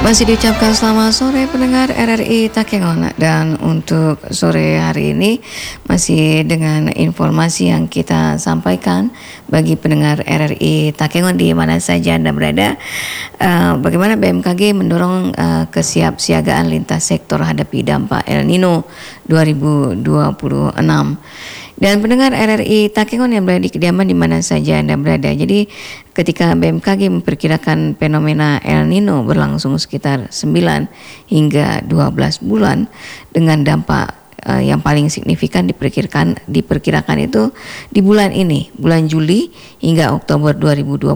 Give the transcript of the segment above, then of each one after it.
Masih diucapkan selamat sore pendengar RRI Takengon, dan untuk sore hari ini masih dengan informasi yang kita sampaikan bagi pendengar RRI Takengon di mana saja Anda berada. Bagaimana BMKG mendorong kesiapsiagaan lintas sektor hadapi dampak El Nino 2026. Dan pendengar RRI Takengon yang berada di kediaman di mana saja Anda berada. Jadi ketika BMKG memperkirakan fenomena El Nino berlangsung sekitar 9 hingga 12 bulan dengan dampak yang paling signifikan diperkirakan itu di bulan ini, bulan Juli hingga Oktober 2026.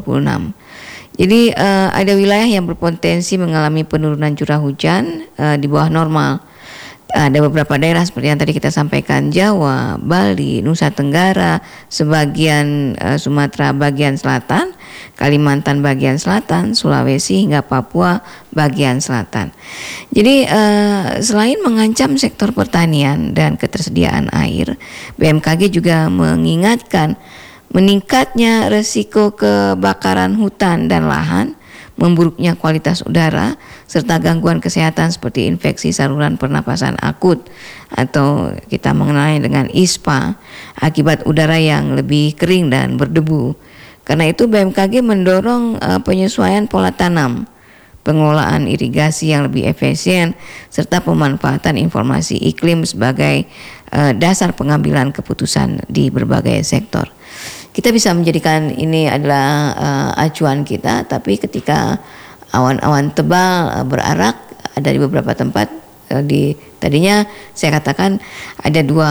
Jadi ada wilayah yang berpotensi mengalami penurunan curah hujan di bawah normal. Ada beberapa daerah seperti yang tadi kita sampaikan, Jawa, Bali, Nusa Tenggara, sebagian Sumatera bagian selatan, Kalimantan bagian selatan, Sulawesi hingga Papua bagian selatan. Jadi selain mengancam sektor pertanian dan ketersediaan air, BMKG juga mengingatkan meningkatnya resiko kebakaran hutan dan lahan, memburuknya kualitas udara, serta gangguan kesehatan seperti infeksi saluran pernapasan akut atau kita mengenalnya dengan ISPA akibat udara yang lebih kering dan berdebu. Karena itu BMKG mendorong penyesuaian pola tanam, pengelolaan irigasi yang lebih efisien, serta pemanfaatan informasi iklim sebagai dasar pengambilan keputusan di berbagai sektor. Kita bisa menjadikan ini adalah acuan kita, tapi ketika awan-awan tebal berarak ada di beberapa tempat, tadinya saya katakan ada dua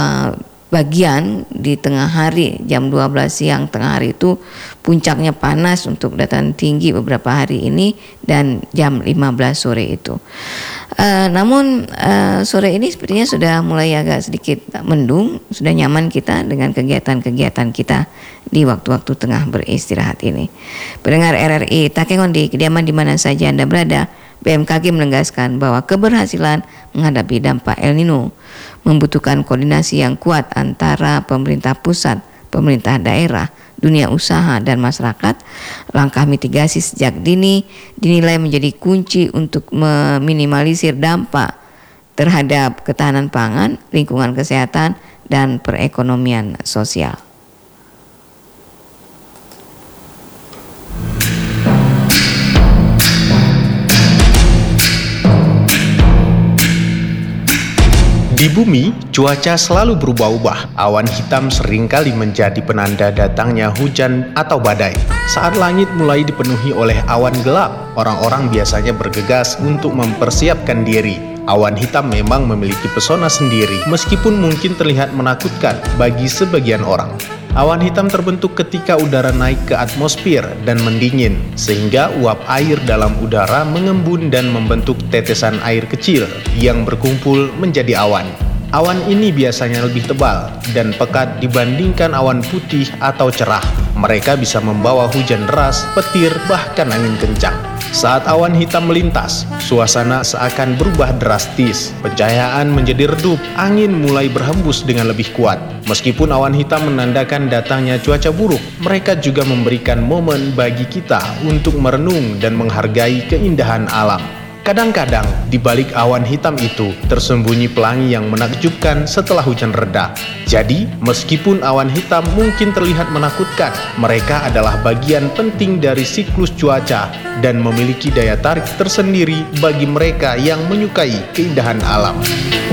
bagian di tengah hari, jam 12 siang tengah hari itu puncaknya panas untuk dataran tinggi beberapa hari ini, dan jam 15 sore itu. Namun sore ini sepertinya sudah mulai agak sedikit mendung, sudah nyaman kita dengan kegiatan-kegiatan kita di waktu-waktu tengah beristirahat ini. Pendengar RRI Takengon di kediaman di mana saja Anda berada, BMKG menegaskan bahwa keberhasilan menghadapi dampak El Nino membutuhkan koordinasi yang kuat antara pemerintah pusat, pemerintah daerah, dunia usaha, dan masyarakat. Langkah mitigasi sejak dini dinilai menjadi kunci untuk meminimalisir dampak terhadap ketahanan pangan, lingkungan kesehatan, dan perekonomian sosial. Di bumi, cuaca selalu berubah-ubah. Awan hitam seringkali menjadi penanda datangnya hujan atau badai. Saat langit mulai dipenuhi oleh awan gelap, orang-orang biasanya bergegas untuk mempersiapkan diri. Awan hitam memang memiliki pesona sendiri, meskipun mungkin terlihat menakutkan bagi sebagian orang. Awan hitam terbentuk ketika udara naik ke atmosfer dan mendingin, sehingga uap air dalam udara mengembun dan membentuk tetesan air kecil yang berkumpul menjadi awan. Awan ini biasanya lebih tebal dan pekat dibandingkan awan putih atau cerah. Mereka bisa membawa hujan deras, petir, bahkan angin kencang. Saat awan hitam melintas, suasana seakan berubah drastis. Pencahayaan menjadi redup, angin mulai berhembus dengan lebih kuat. Meskipun awan hitam menandakan datangnya cuaca buruk, mereka juga memberikan momen bagi kita untuk merenung dan menghargai keindahan alam. Kadang-kadang, di balik awan hitam itu tersembunyi pelangi yang menakjubkan setelah hujan reda. Jadi, meskipun awan hitam mungkin terlihat menakutkan, mereka adalah bagian penting dari siklus cuaca dan memiliki daya tarik tersendiri bagi mereka yang menyukai keindahan alam.